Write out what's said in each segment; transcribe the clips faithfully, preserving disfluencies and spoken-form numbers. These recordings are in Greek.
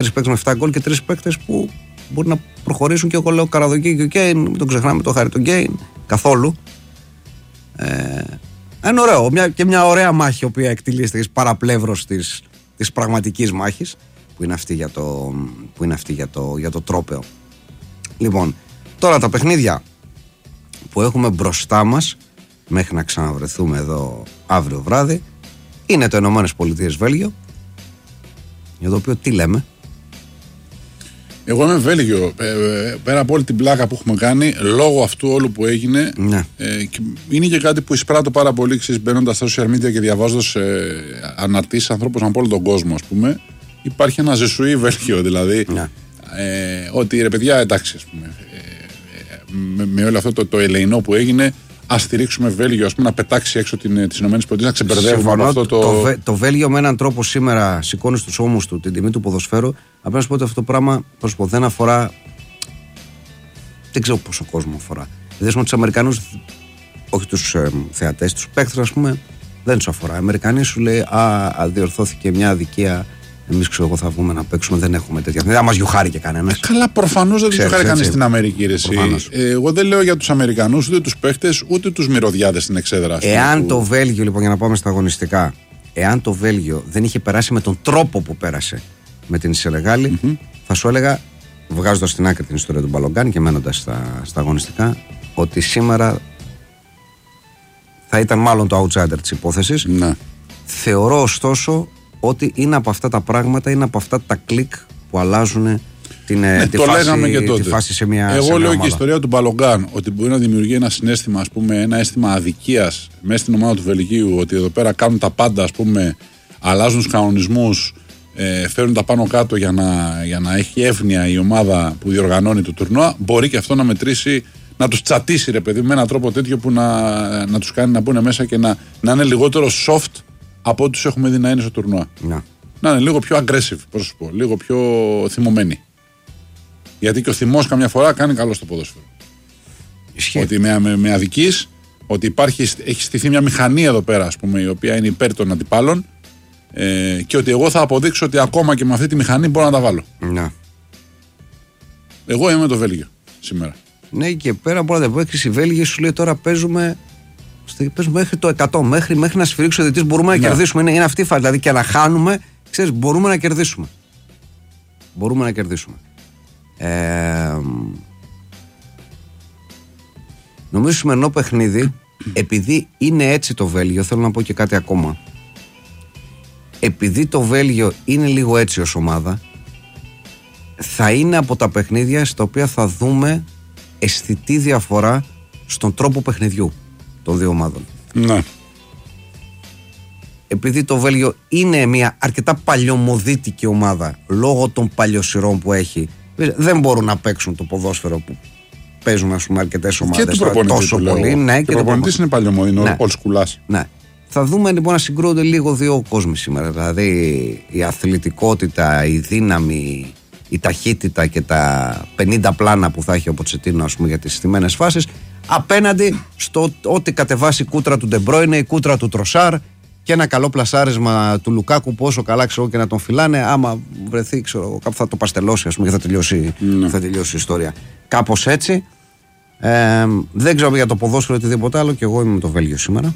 τρεις παίκτες με επτά γκολ και τρεις παίκτες που μπορεί να προχωρήσουν. Και εγώ λέω Καραδοκή και ο Γκέιν, μην τον ξεχνάμε το Χάρη τον Γκέιν καθόλου. Ε, είναι ωραίο. Μια, και μια ωραία μάχη η οποία εκτελείται παραπλεύρος της, της πραγματικής μάχης που είναι αυτή για το, που είναι αυτή για το, για το τρόπαιο. Λοιπόν, τώρα τα παιχνίδια που έχουμε μπροστά μας μέχρι να ξαναβρεθούμε εδώ αύριο βράδυ είναι το Ηνωμένες Πολιτείες Βέλγιο, για το οποίο τι λέμε? Εγώ είμαι Βέλγιο. Ε, πέρα από όλη την πλάκα που έχουμε κάνει, λόγω αυτού όλου που έγινε, ναι. ε, και είναι και κάτι που εισπράττω πάρα πολύ, ξέρεις, μπαίνοντας στα social media και διαβάζοντας ε, αναρτήσεις ανθρώπων από όλο τον κόσμο, ας πούμε. Υπάρχει ένα ζεσουί Βέλγιο, δηλαδή. Ναι. Ε, ότι ρε παιδιά, εντάξει, ας πούμε, ε, ε, με, με όλο αυτό το, το ελεεινό που έγινε, ας στηρίξουμε Βέλγιο, ας πούμε, να πετάξει έξω τις ΗΠΑ, να ξεμπερδεύουμε από αυτό το. Το, το Βέλγιο με έναν τρόπο σήμερα σηκώνει στους ώμους του την τιμή του ποδοσφαίρου. Απλά να σου πω ότι αυτό το πράγμα πω, δεν αφορά. Δεν ξέρω πόσο κόσμο αφορά. Δηλαδή, τους Αμερικανούς, όχι τους ε, θεατές, τους παίκτες, ας πούμε, δεν τους αφορά. Οι Αμερικανοί σου λέει, α, αδιορθώθηκε μια αδικία. Εμείς ξέρω εγώ θα βγούμε να παίξουμε, δεν έχουμε τέτοια. Δεν θα μας γιουχάρει και κανένας. Ε, καλά, προφανώς δεν τους γιουχάρει κανείς στην Αμερική. Ρε, ε, εγώ δεν λέω για τους Αμερικανούς, ούτε τους παίχτες, ούτε τους μυρωδιάδες στην εξέδρα. Εάν που... το Βέλγιο, λοιπόν, για να πάμε στα αγωνιστικά, εάν το Βέλγιο δεν είχε περάσει με τον τρόπο που πέρασε με την Σενεγάλη, mm-hmm. θα σου έλεγα, βγάζοντας στην άκρη την ιστορία του Μπαλογκάν και μένοντας στα, στα αγωνιστικά, ότι σήμερα θα ήταν μάλλον το outsider της υπόθεσης. Ναι. Θεωρώ ωστόσο ότι είναι από αυτά τα πράγματα, είναι από αυτά τα κλικ που αλλάζουν την, ναι, τη, το φάση, και τότε. τη φάση σε μια. Εγώ σε μια λέω ομάδα. Και η ιστορία του Μπαλογκάν, ότι μπορεί να δημιουργεί ένα συναίσθημα, ας πούμε, ένα αίσθημα αδικίας μέσα στην ομάδα του Βελγίου, ότι εδώ πέρα κάνουν τα πάντα, ας πούμε, αλλάζουν τους κανονισμούς, ε, φέρουν τα πάνω κάτω για να, για να έχει εύνοια η ομάδα που διοργανώνει το τουρνουά. Μπορεί και αυτό να μετρήσει, να τους τσατίσει, ρε παιδί, με έναν τρόπο τέτοιο που να, να τους κάνει να μπουν μέσα και να, να είναι λιγότερο soft από ό,τι τους έχουμε δει να είναι στο τουρνουά. Να. Να είναι λίγο πιο aggressive, πώς σου πω, λίγο πιο θυμωμένοι. Γιατί και ο θυμός καμιά φορά κάνει καλό στο ποδόσφαιρο. Ισχύει. Ότι με, με, με αδικείς, ότι υπάρχει, έχει στηθεί μια μηχανή εδώ πέρα, ας πούμε, η οποία είναι υπέρ των αντιπάλων, ε, και ότι εγώ θα αποδείξω ότι ακόμα και με αυτή τη μηχανή μπορώ να τα βάλω. Να. Εγώ είμαι το Βέλγιο σήμερα. Ναι, και πέρα από όλα τα που η Βέλγια σου λέει τώρα παίζουμε. Παίζουμε μέχρι το εκατό, μέχρι, μέχρι να σφυρίξει ο διαιτητής μπορούμε να, να κερδίσουμε. Είναι, είναι αυτή η φάση. Δηλαδή και να χάνουμε, ξέρεις, μπορούμε να κερδίσουμε. Μπορούμε να κερδίσουμε. Ε, νομίζω σημερινό παιχνίδι, επειδή είναι έτσι το Βέλγιο, θέλω να πω και κάτι ακόμα. Επειδή το Βέλγιο είναι λίγο έτσι ως ομάδα, θα είναι από τα παιχνίδια στα οποία θα δούμε αισθητή διαφορά στον τρόπο παιχνιδιού των δύο ομάδων. Ναι. Επειδή το Βέλγιο είναι μια αρκετά παλιωμοδίτικη ομάδα λόγω των παλιοσυρών που έχει, δεν μπορούν να παίξουν το ποδόσφαιρο που παίζουν, ας πούμε, αρκετές ομάδες. Και του προπονητή τόσο του πολύ. Ναι, και, και ο προπονητής είναι παλιωμοδίτικος, είναι όλος κουλάς. Ναι. Θα δούμε λοιπόν να συγκρούονται λίγο δύο κόσμοι σήμερα. Δηλαδή η αθλητικότητα, η δύναμη, η ταχύτητα και τα πενήντα πλάνα που θα έχει ο Ποτσετίνο, ας πούμε, για τις στημένες φάσεις, απέναντι στο ότι κατεβάσει η κούτρα του Ντεμπρόινε, η κούτρα του Τροσάρ και ένα καλό πλασάρισμα του Λουκάκου που όσο καλά ξέρω και να τον φυλάνε, άμα βρεθεί, ξέρω, κάπου θα το παστελώσει, ας πούμε, και θα τελειώσει, mm. θα τελειώσει η ιστορία. Κάπως έτσι. Ε, δεν ξέρω για το ποδόσφαιρο ή οτιδήποτε άλλο, και εγώ είμαι με το Βέλγιο σήμερα.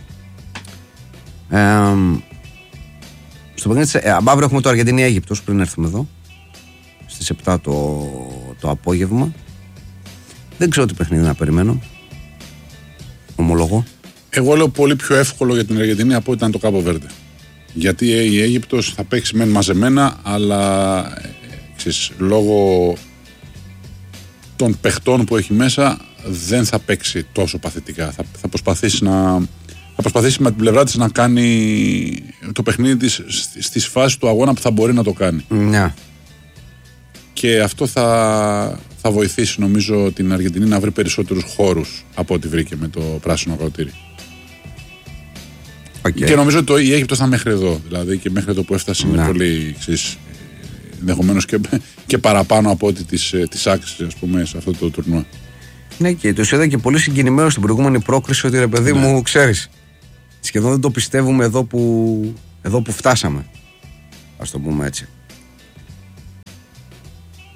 Ε, στο παιχνίδι, ε, αύριο έχουμε το Αργεντινή-Αίγυπτος πριν έρθουμε εδώ στις επτά το, το απόγευμα. Δεν ξέρω τι παιχνίδι να περιμένω, ομολογώ. Εγώ λέω πολύ πιο εύκολο για την Αργεντινή από ό,τι ήταν το Κάπο Βέρντε. Γιατί η Αίγυπτος θα παίξει μεν μαζεμένα, αλλά ξέρεις, λόγω των παιχτών που έχει μέσα δεν θα παίξει τόσο παθητικά. Θα, θα, προσπαθήσει να, θα προσπαθήσει με την πλευρά της να κάνει το παιχνίδι της στις φάσεις του αγώνα που θα μπορεί να το κάνει. Ναι. Και αυτό θα, θα βοηθήσει, νομίζω, την Αργεντινή να βρει περισσότερους χώρους από ό,τι βρήκε με το πράσινο ακροτήρι. Okay. Και νομίζω ότι το, η Αίγυπτος θα μέχρι εδώ. Δηλαδή και μέχρι εδώ που έφτασε είναι πολύ, ξέρεις, ενδεχομένως και, και παραπάνω από ό,τι της, της άξιζε, ας πούμε, σε αυτό το τουρνουά. Ναι, και το είδα και πολύ συγκινημένο στην προηγούμενη πρόκριση ότι, ρε παιδί ναι. μου, ξέρεις, σχεδόν δεν το πιστεύουμε εδώ που, εδώ που φτάσαμε. Ας το πούμε έτσι.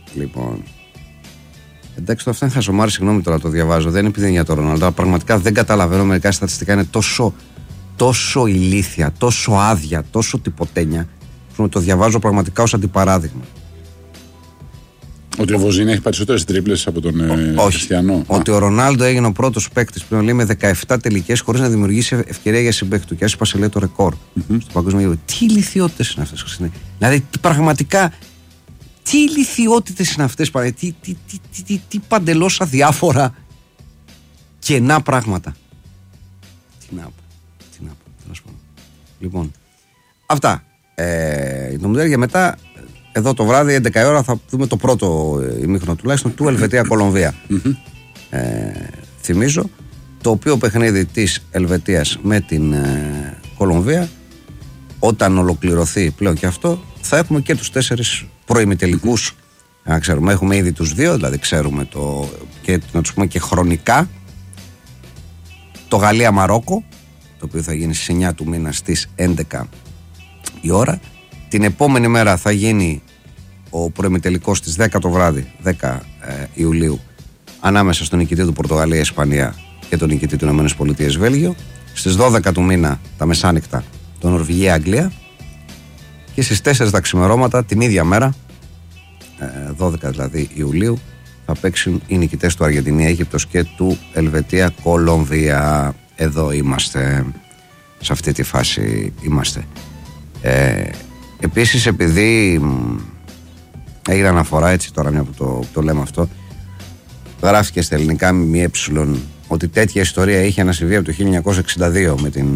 Λοιπόν. Εντάξει, το αυτό είναι χασομάρι, συγγνώμη τώρα το διαβάζω. Δεν είναι επειδή είναι για το Ρονάλντο, αλλά πραγματικά δεν καταλαβαίνω. Μερικά στατιστικά είναι τόσο, τόσο ηλίθια, τόσο άδεια, τόσο τυποτένια. Το διαβάζω πραγματικά ως αντιπαράδειγμα. Ότι ο Βοζίνη έχει περισσότερες τρίπλες από τον ε, Χριστιανό. Ότι ο Ρονάλντο έγινε ο πρώτος παίκτης πλέον λέει με δεκαεπτά τελικές χωρίς να δημιουργήσει ευκαιρία για συμπαίχτη του. Και έσπασε λέει το ρεκόρ mm-hmm. στο παγκόσμιο γύρο. Τι ηλιθιότητες είναι αυτές, Χριστίνα. Δηλαδή πραγματικά. Τι ηλιθιότητες είναι αυτές, παρέ, τι, τι, τι, τι, τι, τι παντελώς αδιάφορα κενά πράγματα. Τι να πω, τι να πω, τέλος πάντων. Λοιπόν, αυτά. Ε, το μοντέλο για μετά, εδώ το βράδυ, έντεκα η ώρα, θα δούμε το πρώτο ημίχρονο τουλάχιστον του Ελβετία-Κολομβία. Mm-hmm. Ε, θυμίζω, το οποίο παιχνίδι της Ελβετίας με την ε, Κολομβία, όταν ολοκληρωθεί πλέον και αυτό, θα έχουμε και τους τέσσερις προημιτελικούς. Να ξέρουμε, έχουμε ήδη τους δύο, δηλαδή ξέρουμε το, και να τους πούμε και χρονικά. Το Γαλλία-Μαρόκο, το οποίο θα γίνει στις εννιά του μήνα στις έντεκα η ώρα. Την επόμενη μέρα θα γίνει ο προημιτελικός στις δέκα το βράδυ, δέκα Ιουλίου, ανάμεσα στον νικητή του Πορτογαλία-Ισπανία και τον νικητή του ΗΠΑ-Βέλγιο. Στις δώδεκα του μήνα τα μεσάνυχτα, το Νορβηγία-Αγγλία. Και στις τέσσερα τα ξημερώματα την ίδια μέρα, δώδεκα δηλαδή Ιουλίου, θα παίξουν οι νικητές του Αργεντινή-Αίγυπτος και του Ελβετία-Κολομβία. Εδώ είμαστε, σε αυτή τη φάση είμαστε. Ε, επίσης, επειδή έγινε αναφορά, έτσι τώρα μια που το, το λέμε αυτό, γράφτηκε στα ελληνικά ΜΜΕ ότι τέτοια ιστορία είχε να συμβεί από το χίλια εννιακόσια εξήντα δύο με την,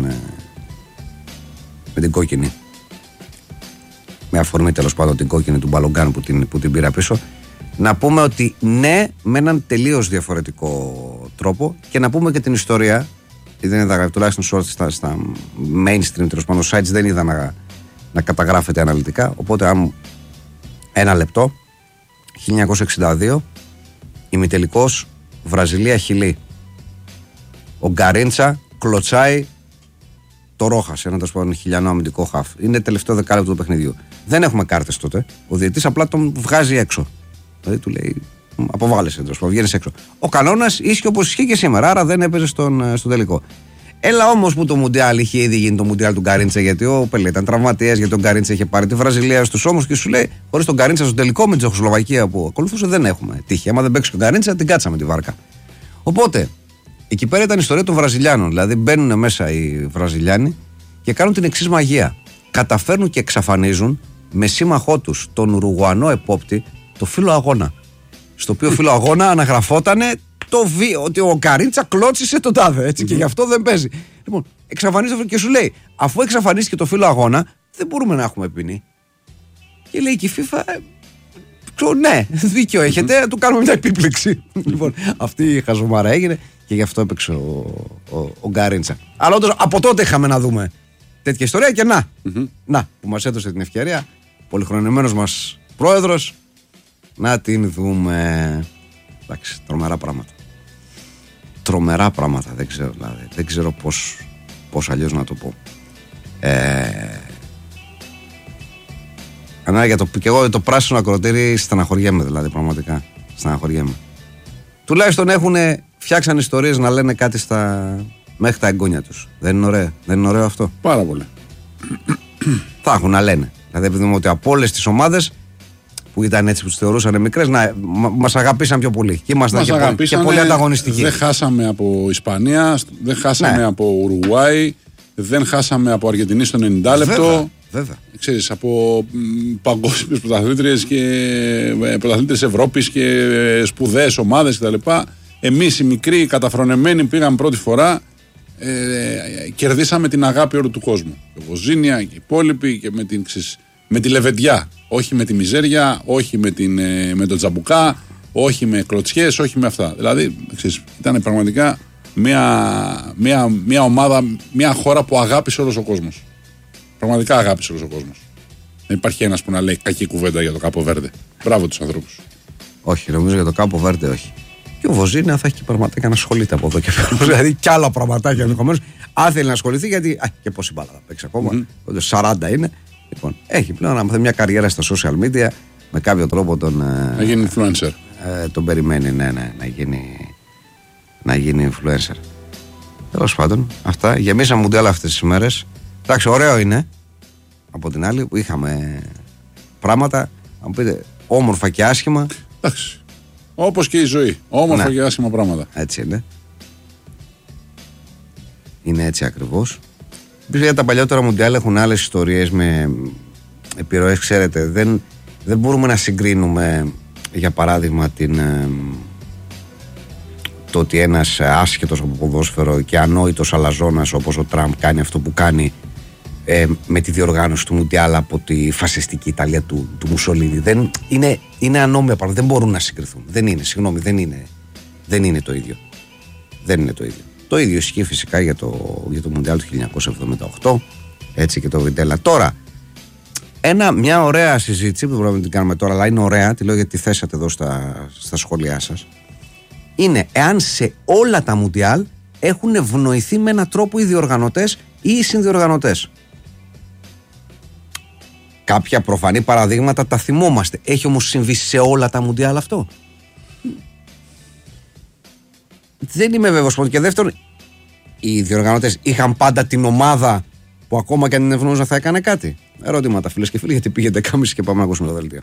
με την κόκκινη. Με αφορμή τέλος πάντων την κόκκινη του Μπαλογκάν που την, που την πήρα πίσω. Να πούμε ότι ναι, με έναν τελείως διαφορετικό τρόπο, και να πούμε και την ιστορία. Δεν είδα, τουλάχιστον στα, στα mainstream τέλος πάντων sites δεν είδα να, να καταγράφεται αναλυτικά. Οπότε, αν ένα λεπτό, χίλια εννιακόσια εξήντα δύο, ημιτελικός Βραζιλία-Χιλή. Ο Γκαρίντσα κλωτσάει το Ρόχας, ένα τόσο χιλιανό αμυντικό χαφ. Είναι τελευταίο δεκάλεπτο του παιχνιδιού. Δεν έχουμε κάρτες τότε. Ο διαιτητής απλά τον βγάζει έξω. Δηλαδή του λέει: αποβάλλεσαι, εντός, βγαίνεις έξω. Ο κανόνας ίσχυε όπως ισχύει και σήμερα, άρα δεν έπαιζε στον, στον τελικό. Έλα όμως που το Μουντιάλ είχε ήδη γίνει το Μουντιάλ του Γκαρίντσα, γιατί ο Πελέ ήταν τραυματίας, γιατί ο Γκαρίντσα είχε πάρει τη Βραζιλία στους ώμους και σου λέει: χωρίς τον Γκαρίντσα στον τελικό με την Τσεχοσλοβακία που ακολουθούσε δεν έχουμε τύχη. Άμα δεν παίξει τον Γκαρίντσα, την κάτσαμε τη βάρκα. Οπότε εκεί πέρα ήταν η ιστορία των Βραζιλιάνων. Δηλαδή μπαίνουν μέσα οι Βραζιλιάνοι και κάνουν την εξής μαγεία. Καταφέρνουν και εξαφανίζουν με σύμμαχό τους τον Ουρουγουανό επόπτη το φύλλο αγώνα. Στο οποίο φύλλο αγώνα αναγραφότανε το βίο, ότι ο Γκαρίντσα κλώτσισε τον τάδε. Έτσι, mm-hmm. Και γι' αυτό δεν παίζει. Λοιπόν, εξαφανίζεται και σου λέει, αφού εξαφανίστηκε το φύλλο αγώνα, δεν μπορούμε να έχουμε ποινή. Και λέει και η FIFA, ε, ναι, δίκιο έχετε, mm-hmm. του κάνουμε μια επίπληξη. Λοιπόν, αυτή η χαζομάρα έγινε και γι' αυτό έπαιξε ο, ο, ο Γκαρίντσα. Αλλά όντως από τότε είχαμε να δούμε τέτοια ιστορία και να, mm-hmm. να που μας έδωσε την ευκαιρία, πολυχρονημένος μας πρόεδρος, να την δούμε. Εντάξει, τρομερά πράγματα. Τρομερά πράγματα, δεν ξέρω, δηλαδή, δεν ξέρω πώς, πώς αλλιώς να το πω. Ε, ανά, για το, και εγώ το πράσινο ακροτήρι στεναχωριέμαι, δηλαδή, πραγματικά. Στεναχωριέμαι. Τουλάχιστον έχουν φτιάξαν ιστορίες να λένε κάτι στα, μέχρι τα εγγόνια τους. Δεν είναι ωραίο, δεν είναι ωραίο αυτό? Πάρα πολύ. Θα έχουν να λένε. Δηλαδή, επειδή δούμε ότι από όλες τις ομάδες που ήταν έτσι που τους θεωρούσαν μικρές, να, μας αγαπήσαν πιο πολύ. Και ήμασταν και, πολύ, και πολύ ανταγωνιστικοί. Δεν χάσαμε από Ισπανία, δεν χάσαμε ναι. από Ουρουγουάη, δεν χάσαμε από Αργεντινή στο ενενήντα λεπτό. Βέβαια, βέβαια. Ξέρεις, από παγκόσμιες πρωταθλήτριες και πρωταθλήτριες Ευρώπης και σπουδαίες ομάδες κτλ. Εμείς οι μικροί καταφρονεμένοι πήγαμε πρώτη φορά, ε, κερδίσαμε την αγάπη όλου του κόσμου. Και ο Βοζίνια και οι υπόλοιποι και με την ξης, με τη λεβεντιά, όχι με τη μιζέρια, όχι με, την, με το τζαμπουκά, όχι με κλωτσιές, όχι με αυτά. Δηλαδή, ξέρεις, ήταν πραγματικά μια, μια, μια ομάδα, μια χώρα που αγάπησε όλος ο κόσμος. Πραγματικά αγάπησε όλος ο κόσμος. Δεν υπάρχει ένας που να λέει κακή κουβέντα για το Κάπο Βέρντε. Μπράβο τους ανθρώπους. Όχι, νομίζω για το Κάπο Βέρντε όχι. Και ο Βοζίνια θα έχει και πραγματάκια να ασχολείται από εδώ και πέρα. Δηλαδή κι άλλα πραγματάκια ενδεχομένως. Αν θέλει να ασχοληθεί, γιατί. Α, και πόση μπάλα θα παίξει ακόμα. Mm-hmm. σαράντα είναι. Λοιπόν, έχει πλέον να μάθει μια καριέρα στα social media με κάποιο τρόπο τον. Να γίνει influencer. Ε, τον περιμένει, ναι, ναι, να γίνει, να γίνει influencer. Τέλος πάντων, αυτά. Γεμίσαμε μουντιάλ αυτές τις ημέρες. Εντάξει, ωραίο είναι. Από την άλλη, που είχαμε πράγματα, να μου πείτε, όμορφα και άσχημα. Εντάξει. Όπως και η ζωή. Όμορφα, ναι, και άσχημα πράγματα. Έτσι είναι. Είναι έτσι ακριβώς. Για τα παλιότερα μουντιάλ έχουν άλλες ιστορίες με επιρροές, ξέρετε. Δεν, δεν μπορούμε να συγκρίνουμε, για παράδειγμα, την, το ότι ένας άσχετος από ποδόσφαιρο και ανόητος αλαζόνας όπως ο Τραμπ κάνει αυτό που κάνει ε, με τη διοργάνωση του μουντιάλ από τη φασιστική Ιταλία του, του Μουσολίνη. Δεν, είναι, είναι ανώμια πράγματα. Δεν μπορούν να συγκριθούν. Δεν είναι, συγγνώμη, δεν είναι, δεν είναι το ίδιο. Δεν είναι το ίδιο. Το ίδιο ισχύει φυσικά για το, για το Μουντιάλ του χίλια εννιακόσια εβδομήντα οκτώ, έτσι και το Βιντέλα. Τώρα, ένα, μια ωραία συζήτηση που δεν μπορούμε να την κάνουμε τώρα, αλλά είναι ωραία, τη λέω γιατί τη θέσατε εδώ στα, στα σχόλιά σας, είναι εάν σε όλα τα Μουντιάλ έχουν ευνοηθεί με έναν τρόπο οι διοργανωτές ή οι συνδιοργανωτές. Κάποια προφανή παραδείγματα τα θυμόμαστε. Έχει όμως συμβεί σε όλα τα Μουντιάλ αυτό? Δεν είμαι βέβαιος. Και δεύτερον, οι διοργανωτές είχαν πάντα την ομάδα που ακόμα και αν την ευνοούζαν θα έκανε κάτι? Ερώτηματα, φίλες και φίλοι, γιατί πήγαινε δεκάμιση και πάμε να ακούσουμε το δελτίο.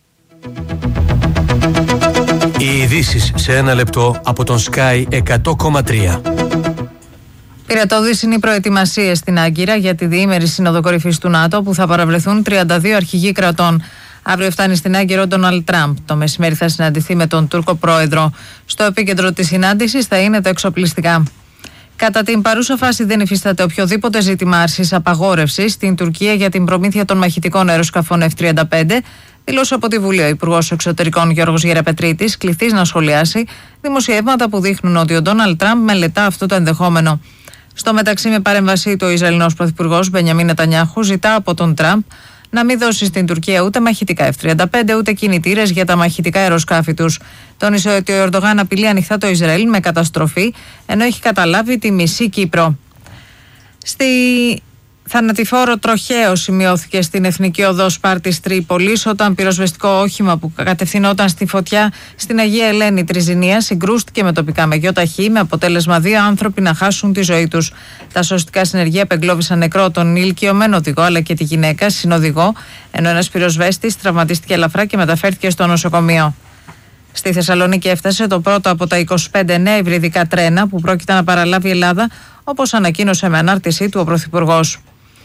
Οι ειδήσεις σε ένα λεπτό από τον Sky εκατό κόμμα τρία. Πυρετώδεις είναι οι προετοιμασίες στην Άγκυρα για τη διήμερη σύνοδο κορυφής του ΝΑΤΟ που θα παραβρεθούν τριάντα δύο αρχηγοί κρατών. Αύριο φτάνει στην Άγκυρα ο Ντόναλντ Τραμπ. Το μεσημέρι θα συναντηθεί με τον Τούρκο πρόεδρο. Στο επίκεντρο της συνάντησης θα είναι τα εξοπλιστικά. Κατά την παρούσα φάση δεν υφίσταται οποιοδήποτε ζήτημα άρσης απαγόρευσης στην Τουρκία για την προμήθεια των μαχητικών αεροσκαφών εφ τριάντα πέντε, δήλωσε από τη Βουλή ο Υπουργός Εξωτερικών Γιώργος Γεραπετρίτης, κληθής να σχολιάσει δημοσιεύματα που δείχνουν ότι ο Ντόναλντ Τραμπ μελετά αυτό το ενδεχόμενο. Στο μεταξύ, με παρέμβασή του, ο Ισραηλινός Πρωθυπουργός Μπενιαμίν Νετανιάχου ζητά από τον Τραμπ να μην δώσει στην Τουρκία ούτε μαχητικά εφ τριάντα πέντε ούτε κινητήρες για τα μαχητικά αεροσκάφη τους. Τόνισε ότι ο Ερντογάν απειλεί ανοιχτά το Ισραήλ με καταστροφή, ενώ έχει καταλάβει τη μισή Κύπρο. Στη θανατηφόρο τροχαίο σημειώθηκε στην Εθνική Οδό Σπάρτης Τρίπολης όταν πυροσβεστικό όχημα που κατευθυνόταν στη φωτιά στην Αγία Ελένη Τριζηνία συγκρούστηκε με τοπικά μεγιοταχή, με αποτέλεσμα δύο άνθρωποι να χάσουν τη ζωή τους. Τα σωστικά συνεργεία απεγκλώβησαν νεκρό τον ηλικιωμένο οδηγό αλλά και τη γυναίκα συνοδηγό, ενώ ένας πυροσβέστης τραυματίστηκε ελαφρά και μεταφέρθηκε στο νοσοκομείο. Στη Θεσσαλονίκη έφτασε το πρώτο από τα είκοσι πέντε νέα υβριδικά τρένα που πρόκειται να παραλάβει η Ελλάδα, όπως ανακοίνωσε με ανάρτησή του ο Πρωθυπουργός.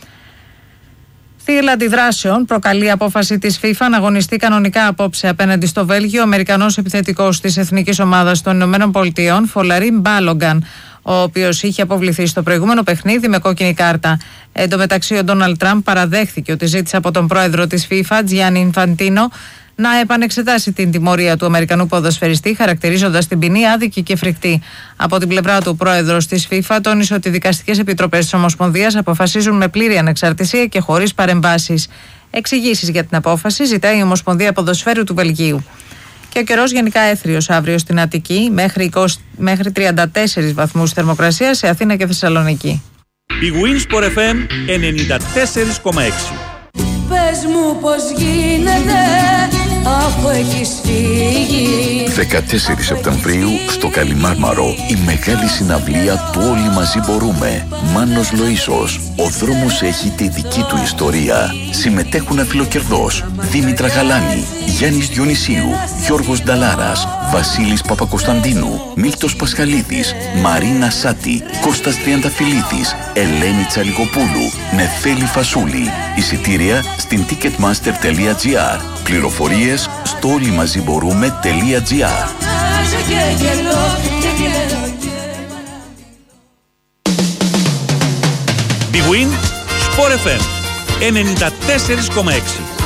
Θύελλα αντιδράσεων προκαλεί η απόφαση της FIFA να αγωνιστεί κανονικά απόψε απέναντι στο Βέλγιο ο Αμερικανός επιθετικός της Εθνικής Ομάδας των Ηνωμένων Πολιτειών, Φολαρίν Μπάλογκαν, ο οποίος είχε αποβληθεί στο προηγούμενο παιχνίδι με κόκκινη κάρτα. Εν τω μεταξύ, ο Ντόναλντ Τραμπ παραδέχθηκε ότι ζήτησε από τον πρόεδρο της FIFA, Τζιάννι Ινφαντίνο, να επανεξετάσει την τιμωρία του Αμερικανού ποδοσφαιριστή, χαρακτηρίζοντας την ποινή άδικη και φρικτή. Από την πλευρά του, ο πρόεδρος της FIFA τόνισε ότι οι δικαστικές επιτροπές της Ομοσπονδίας αποφασίζουν με πλήρη ανεξαρτησία και χωρίς παρεμβάσεις. Εξηγήσεις για την απόφαση ζητάει η Ομοσπονδία Ποδοσφαίρου του Βελγίου. Και ο καιρός γενικά έθριος αύριο στην Αττική, μέχρι, είκοσι, μέχρι τριάντα τέσσερις βαθμούς θερμοκρασία σε Αθήνα και Θεσσαλονίκη. Η Winsport εφ εμ ενενήντα τέσσερα κόμμα έξι. Πες μου πως γίνεται αφού έχεις φύγει. δεκατέσσερις Σεπτεμβρίου στο Καλιμάρμαρο η μεγάλη συναυλία του Όλοι Μαζί Μπορούμε. Μάνος Λοΐσος. Ο δρόμος έχει τη δική του ιστορία. Συμμετέχουν αφιλοκερδός Δήμητρα Γαλάνη, Γιάννης Διονυσίου, Γιώργος Νταλάρας, Βασίλης Παπακοσταντίνου, Μίλτος Πασχαλίδης, Μαρίνα Σάτη, Κώστας Τριανταφυλλίδης, Ελένη Τσαλικοπούλου, Νεφέλη Φασούλη. Εισιτήρια στην ticketmaster τελεία τζι άρ. Πληροφορίες στο όλοιμαζιμπορούμε τελεία τζι άρ. Big Win Sport εφ εμ ενενήντα τέσσερα κόμμα έξι.